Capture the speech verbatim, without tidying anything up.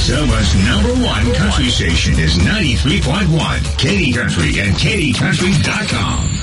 Selma's number one country station is ninety-three point one Katy Country and Katy Country dot com.